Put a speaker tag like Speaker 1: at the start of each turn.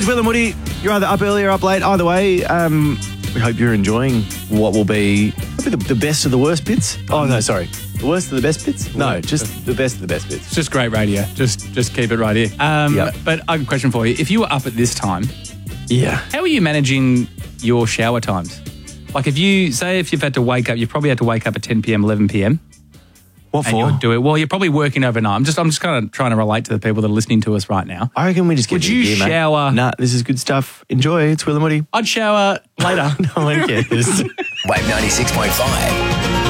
Speaker 1: it's Will and Woody. You're either up early or up late. Either way, we hope you're enjoying what will be the best of the worst bits. Oh, no, sorry. The worst of the best bits? No, just the best of the best bits.
Speaker 2: It's just great radio. Just keep it right here.
Speaker 1: Yep.
Speaker 2: But I have a question for you. If you were up at this time,
Speaker 1: Yeah.
Speaker 2: how are you managing your shower times? Like if you've had to wake up, you probably had to wake up at 10 p.m, 11 p.m.
Speaker 1: What
Speaker 2: And you
Speaker 1: for?
Speaker 2: would do it. Well, you're probably working overnight. I'm just kind of trying to relate to the people that are listening to us right now.
Speaker 1: I reckon we just get
Speaker 2: Would you
Speaker 1: gear, mate.
Speaker 2: shower?
Speaker 1: Nah, this is good stuff. Enjoy. It's Will and Woody.
Speaker 2: I'd shower later.
Speaker 1: No one cares.
Speaker 3: Wave 96.5.